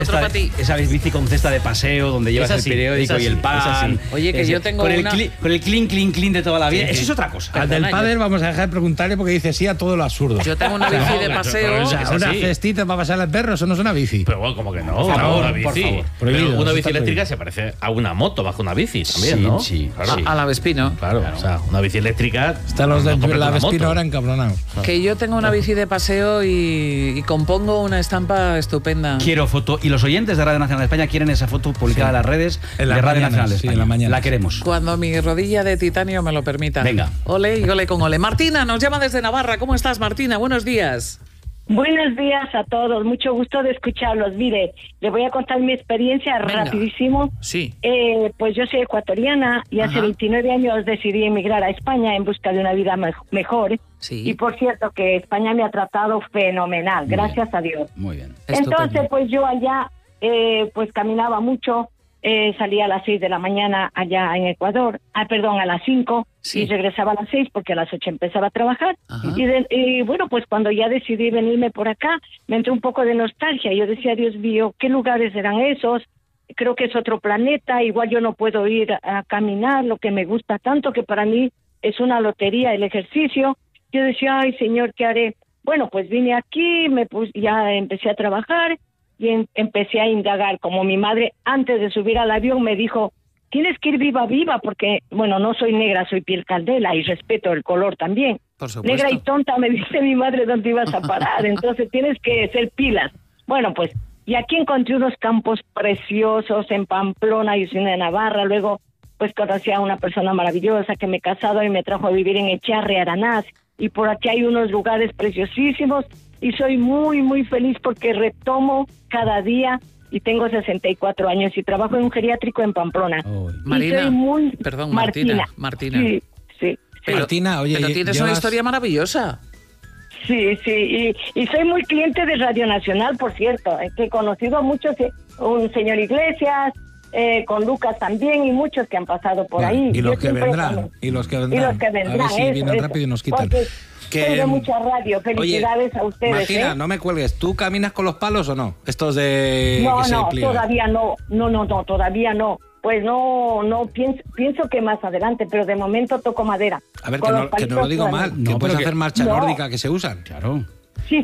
Esa bici con cesta de paseo, donde llevas el periódico y el pan. Oye, que yo tengo con una... con el clean de toda la vida. Eso es otra cosa. Al del pádel vamos a dejar de preguntarle porque dice sí a todo lo absurdo. Yo tengo una bici de paseo. Una cestita para pasar al perro, eso no es una bici. Pero bueno, como que no. Por favor, una bici. Prohibido, una bici está eléctrica prohibido. se parece a una moto bajo una bici también, Sí, ¿no? sí, claro. A la Vespino. Claro, o sea, una bici eléctrica. Están los de compras la una Vespino moto. ahora encabronados. Que yo tengo una bici de paseo y compongo una estampa estupenda. Quiero foto. Y los oyentes de Radio Nacional de España quieren esa foto publicada en las redes En de las Radio mañanas, Nacional de sí, España. en la mañana. La queremos. Cuando mi rodilla de titanio me lo permita. Venga. Ole y ole con ole. Martina nos llama desde Navarra. ¿Cómo estás, Martina? Buenos días. Buenos días a todos, mucho gusto de escucharlos. Mire, le voy a contar mi experiencia rapidísimo. Sí. Pues yo soy ecuatoriana y hace 29 años decidí emigrar a España en busca de una vida mejor. Sí. Y por cierto que España me ha tratado fenomenal, gracias a Dios. Muy bien. Entonces pues yo allá pues caminaba mucho, salía a las 6 de la mañana allá en Ecuador, a las 5 Sí. y regresaba a las 6 porque a las 8 empezaba a trabajar. Ajá. Y bueno, pues cuando ya decidí venirme por acá, me entró un poco de nostalgia. Yo decía, Dios mío, ¿qué lugares eran esos? Creo que es otro planeta, igual yo no puedo ir a caminar, lo que me gusta tanto, que para mí es una lotería el ejercicio. Yo decía, ay, Señor, ¿qué haré? Bueno, pues vine aquí, ya empecé a trabajar y empecé a indagar. Como mi madre, antes de subir al avión, me dijo, tienes que ir viva, porque, bueno, no soy negra, soy piel candela y respeto el color también. Por supuesto. Negra y tonta, me dice mi madre, ¿dónde ibas a parar? Entonces tienes que ser pilas. Bueno, pues, y aquí encontré unos campos preciosos en Pamplona y en Navarra. Luego, pues conocí a una persona maravillosa que me he casado y me trajo a vivir en Echarri, Aranaz. Y por aquí hay unos lugares preciosísimos y soy muy, muy feliz porque retomo cada día y tengo 64 años y trabajo en un geriátrico en Pamplona. Marina, y soy muy... perdón, Martina. Sí, sí. Martina, oye, pero tienes una historia maravillosa. Sí, y soy muy cliente de Radio Nacional, por cierto, que he conocido a muchos, un señor Iglesias, con Lucas también, y muchos que han pasado por ahí. Y los que siempre vendrán, y los que vendrán. A ver si vienen rápido y nos quitan. Tengo mucha radio, felicidades a ustedes. Martina, no me cuelgues, ¿tú caminas con los palos o no? Estos de... No, todavía no, todavía no. Pues no, pienso que más adelante, pero de momento toco madera. A ver, que no lo digo mal, que puedes hacer marcha nórdica que se usan. Claro. Sí,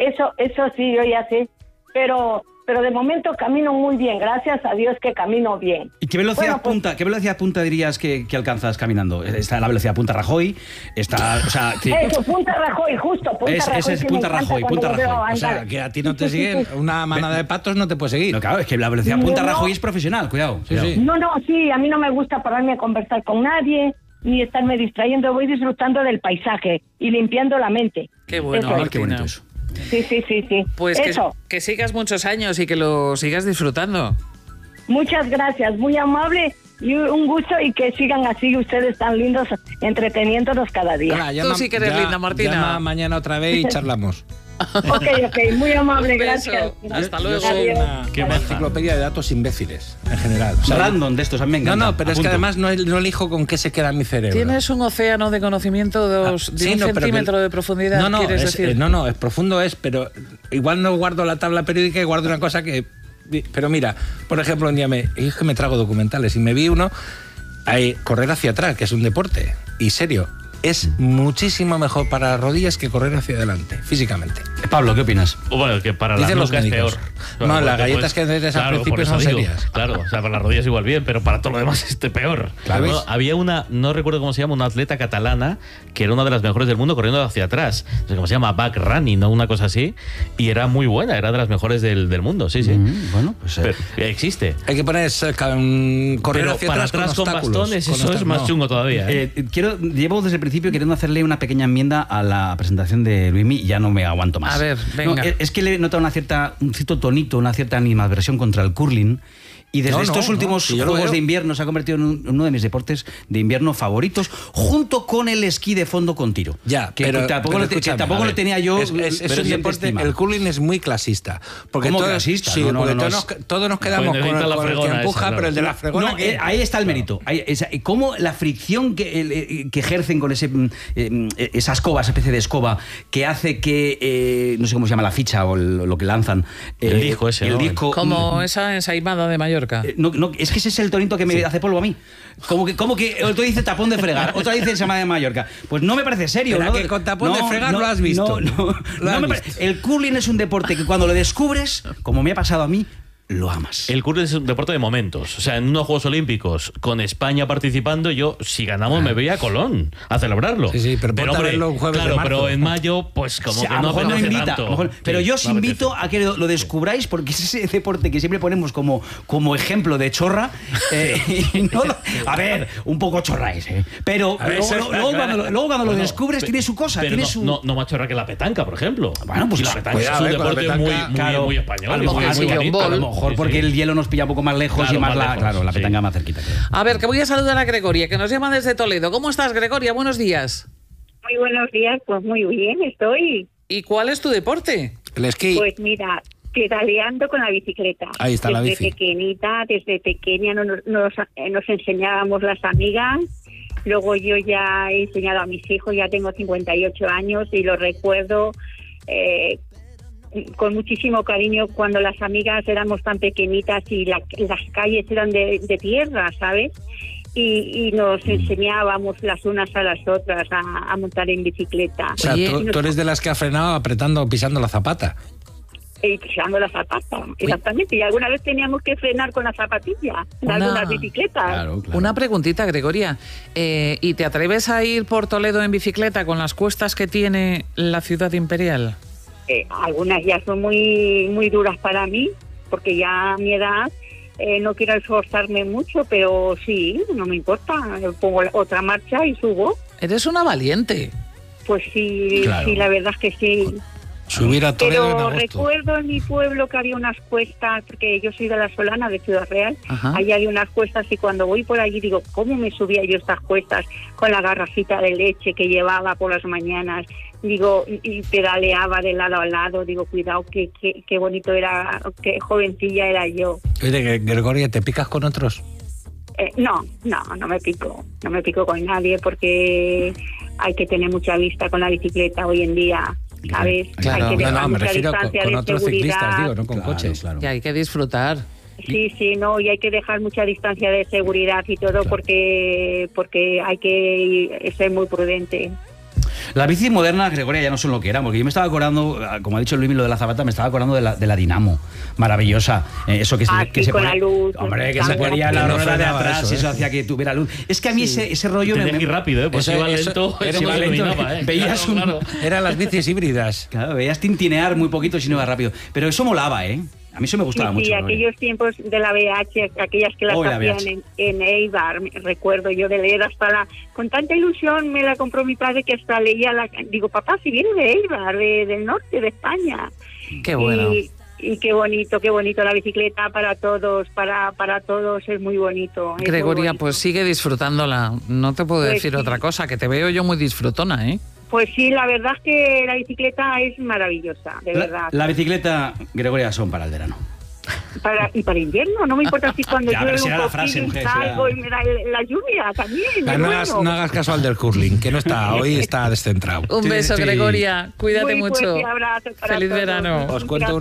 eso sí, yo ya sé, pero de momento camino muy bien, gracias a Dios que camino bien. ¿Y qué velocidad punta dirías que alcanzas caminando? Está la velocidad punta Rajoy, está, o sea... Eso, punta Rajoy, justo, punta Rajoy. Ese es punta Rajoy. O sea, que a ti no te siguen, una manada de patos no te puede seguir. No, claro, es que la velocidad punta Rajoy es profesional, cuidado. Sí. No, sí, a mí no me gusta pararme a conversar con nadie, ni estarme distrayendo, voy disfrutando del paisaje y limpiando la mente. Qué bueno, Eso, Martina. Qué bonito eso. Sí. Pues eso. que sigas muchos años y que lo sigas disfrutando. Muchas gracias, muy amable y un gusto y que sigan así ustedes tan lindos entreteniéndonos cada día. Ahora, Tú sí que eres linda, Martina. Llama mañana otra vez y charlamos. Ok, muy amable, Un beso. gracias. Hasta Yo luego. soy Adiós. una enciclopedia de datos imbéciles, en general. O sea, Random de estos, a mí me encanta. No, pero es que además no elijo con qué se queda mi cerebro. Tienes un océano de conocimiento de un centímetro de profundidad, ¿quieres decir? No, es profundo pero igual no guardo la tabla periódica y guardo una cosa que... Pero mira, por ejemplo, un día es que me trago documentales y me vi uno, correr hacia atrás, que es un deporte, y serio, es muchísimo mejor para las rodillas que correr hacia adelante, físicamente. Pablo, ¿qué opinas? Bueno, que para las Dicen los nucas es médicos. peor. No, las galletas que haces al principio por eso son digo. serias. Claro, o sea, para las rodillas igual bien, pero para todo lo demás peor. Claro. Bueno, había una, no recuerdo cómo se llama, una atleta catalana que era una de las mejores del mundo corriendo hacia atrás. No sé cómo se llama, back running, ¿no? Una cosa así. Y era muy buena, era de las mejores del mundo, sí. Bueno, pues... Pero existe. Hay que poner correr Pero hacia para atrás con bastones, eso es más chungo todavía. Llevo desde el principio queriendo hacerle una pequeña enmienda a la presentación de Luismi y ya no me aguanto más. A ver, venga. No, es que le he notado un cierto tonito, una cierta animadversión contra el curling. Y desde estos últimos Juegos de Invierno se ha convertido en uno de mis deportes de invierno favoritos, junto con el esquí de fondo con tiro. Ya, que tampoco lo tenía yo. Es un deporte, el curling es muy clasista. Porque ¿Cómo todos, clasista? Sí, No, porque no, todos nos quedamos Pues con el que fregona empuja, esa, pero el de la fregona... No, ahí está el mérito. ¿Cómo la fricción que ejercen con esa escoba, esa especie de escoba que hace que, no sé cómo se llama la ficha o lo que lanzan. El disco ese, el ¿no? disco, Como esa ensaimada de Mallorca. no, es que ese es el tonito que me hace polvo a mí. Como que otro dice tapón de fregar, otro dice ensaimada de Mallorca. Pues no me parece serio. ¿Pero ¿no? que con tapón de fregar lo has visto? El curling es un deporte que cuando lo descubres, como me ha pasado a mí, lo amas. El curling es un deporte de momentos. O sea, en unos Juegos Olímpicos, con España participando, yo, si ganamos, me voy a Colón a celebrarlo. Sí, pero hombre, verlo un jueves de marzo. pero en mayo, pues como O sea, que a lo no mejor no apetece invita, tanto. pero Sí, yo os no invito apetece. a que lo descubráis, porque es ese deporte que siempre ponemos como ejemplo de chorra. A ver, un poco chorra es, pero A ver, luego cuando lo Bueno, descubres tiene su cosa, Pero tiene no, su... no más chorra que la petanca, por ejemplo. Bueno, pues y la petanca cuidado, es un con la deporte petanca, muy, claro, muy a español. lo y mejor muy así, bonito. un A lo bol. mejor Sí, porque sí. el hielo nos pilla un poco más lejos Claro, y más más lejos, claro, la sí. petanca más cerquita. Claro. A ver, que voy a saludar a Gregoria, que nos llama desde Toledo. ¿Cómo estás, Gregoria? Buenos días. Muy buenos días, pues muy bien estoy. ¿Y cuál es tu deporte? El esquí. Pues mira, pedaleando con la bicicleta. Ahí está la bici. Desde pequeña nos enseñábamos las amigas. Luego yo ya he enseñado a mis hijos, ya tengo 58 años y lo recuerdo con muchísimo cariño cuando las amigas éramos tan pequeñitas y las calles eran de tierra, ¿sabes? Y nos enseñábamos las unas a las otras a montar en bicicleta. O sea, Oye, tú eres de las que ha frenado apretando, pisando la zapata. Y pisando la zapata, exactamente. Y alguna vez teníamos que frenar con la zapatilla en Una- algunas bicicletas. Claro. Una preguntita, Gregoria. ¿Y te atreves a ir por Toledo en bicicleta con las cuestas que tiene la ciudad imperial? Algunas ya son muy duras para mí, porque ya a mi edad no quiero esforzarme mucho, pero sí, no me importa. Pongo otra marcha y subo. Eres una valiente. Pues sí, Claro. sí, la verdad es que sí. Subir a Toledo en Pero agosto. recuerdo en mi pueblo que había unas cuestas, porque yo soy de la Solana, de Ciudad Real, Ajá. allí hay unas cuestas y cuando voy por allí digo, ¿cómo me subía yo estas cuestas con la garrafita de leche que llevaba por las mañanas? Digo, y pedaleaba de lado a lado, digo, cuidado, qué bonito era, qué jovencilla era yo. Oye, Gregoria, ¿te picas con otros? No me pico con nadie porque hay que tener mucha vista con la bicicleta hoy en día, ¿sabes? Claro. Hay que dejar No, me mucha refiero distancia con de otros seguridad. ciclistas, digo, no con Claro, coches. claro. Y hay que disfrutar. Sí, no, y hay que dejar mucha distancia de seguridad y todo porque hay que ser muy prudente. Las bicis modernas, Gregoria, ya no son lo que eran, porque yo me estaba acordando, como ha dicho Luis, lo de la zapata, me estaba acordando de la Dinamo, maravillosa. Eso que, Ah, que sí, se con pone, la luz. hombre, que Claro. se ponía la No rueda de frenaba atrás eso, y eso hacía que tuviera luz. Es que a mí ese rollo Tenía que ir rápido, pues Eso- iba eso- lento, era eso no iba se lento, dominaba, veías un- Claro. Eran las bicis híbridas. Claro, veías tintinear muy poquito si no iba rápido. Pero eso molaba, ¿eh? A mí eso me gustaba Sí, mucho. Gregoria. aquellos tiempos de la BH, aquellas que las Oh, la hacían VH. en Eibar, recuerdo yo de leer con tanta ilusión me la compró mi padre que hasta leía digo, papá, si viene de Eibar, del norte de España. Qué bueno. Y qué bonito la bicicleta para todos, para todos es muy bonito. es muy Gregoria, bonito. pues sigue disfrutándola. No te puedo Pues decir sí. otra cosa, que te veo yo muy disfrutona, ¿eh? Pues sí, la verdad es que la bicicleta es maravillosa, de verdad. La bicicleta, Gregoria, son para el verano. Y para invierno, no me importa si cuando Ya, pero llueve si un era la poquito frase, y mujer, salgo si y me da la lluvia también. No, es bueno. hagas caso al del curling, que no está, hoy está descentrado. Un Sí, beso, sí. Gregoria. Cuídate Muy mucho. fuerte abrazo para Feliz todos. verano. Os cuento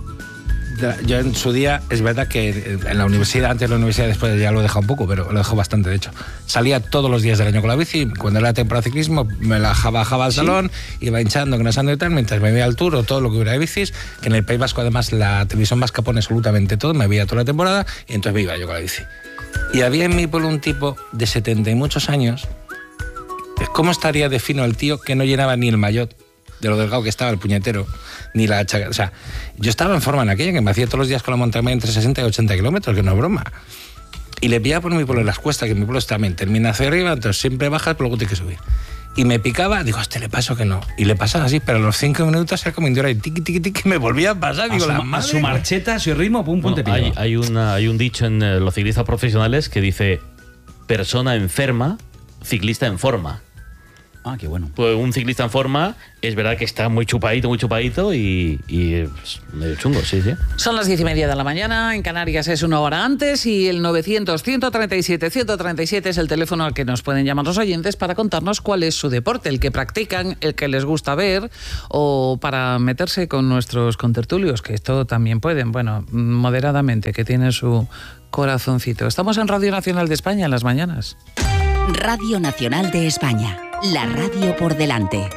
yo en su día, es verdad que en la universidad, antes de la universidad, después ya lo he dejado un poco, pero lo dejo bastante de hecho. Salía todos los días del año con la bici, cuando era temporada de ciclismo me la bajaba al salón, iba hinchando, engrasando y tal, mientras me veía al tour o todo lo que hubiera de bicis, que en el País Vasco además la televisión vasca pone absolutamente todo, me veía toda la temporada y entonces me iba yo con la bici. Y había en mi pueblo un tipo de 70 y muchos años, ¿cómo estaría de fino el tío que no llenaba ni el maillot? De lo delgado que estaba el puñetero, ni la chaca. O sea, yo estaba en forma en aquella que me hacía todos los días con la montaña entre 60 y 80 kilómetros, que no es broma. Y le pillaba por mi pueblo en las cuestas, que mi pueblo también termina hacia arriba, entonces siempre bajas, pero luego tienes que subir. Y me picaba, digo, le paso que no. Y le pasaba así, pero a los 5 minutos era como indiora y tiqui, tiqui, tiqui, me volvía a pasar. Digo, A su marcheta, a su ritmo, pum, pum, No, te pillo. hay un dicho en los ciclistas profesionales que dice: persona enferma, ciclista en forma. Ah, qué bueno. Pues un ciclista en forma, es verdad que está muy chupadito y es medio chungo, sí. Son las 10:30 de la mañana, en Canarias es una hora antes y el 900-137-137 es el teléfono al que nos pueden llamar los oyentes para contarnos cuál es su deporte, el que practican, el que les gusta ver o para meterse con nuestros contertulios, que esto también pueden, bueno, moderadamente, que tienen su corazoncito. Estamos en Radio Nacional de España en las mañanas. Radio Nacional de España, la radio por delante.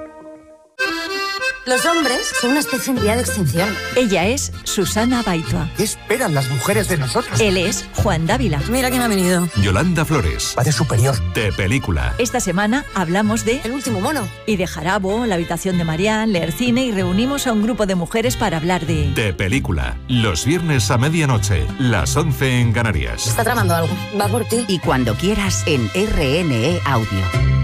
Los hombres son una especie en vía de extinción. Ella es Susana Baitua. ¿Qué esperan las mujeres de nosotros? Él es Juan Dávila. Mira quién ha venido. Yolanda Flores. Padre superior. De película. Esta semana hablamos de El último mono. Y de Jarabo, La habitación de Marianne, leer cine y reunimos a un grupo de mujeres para hablar de película. Los viernes a medianoche, las 11 en Canarias. Está tramando algo. Va por ti. Y cuando quieras en RNE Audio.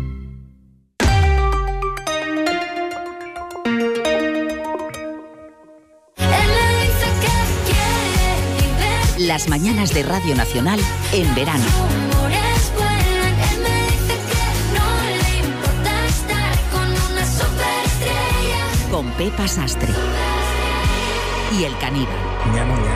Las mañanas de Radio Nacional en verano. Con Pepa Sastre y El Caníbal.